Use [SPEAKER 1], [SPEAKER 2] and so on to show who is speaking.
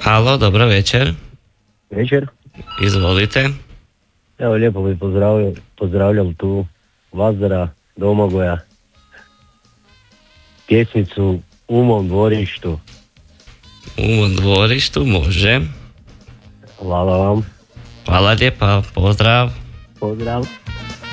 [SPEAKER 1] Halo, dobro večer.
[SPEAKER 2] Večer.
[SPEAKER 1] Izvolite.
[SPEAKER 2] Evo, lijepo bi pozdravljam tu Lazara Domagoja, pjesnicu U mom dvorištu.
[SPEAKER 1] U mom dvorištu, može.
[SPEAKER 2] Hvala vam.
[SPEAKER 1] Hvala lijepa, pozdrav.
[SPEAKER 2] Pozdrav.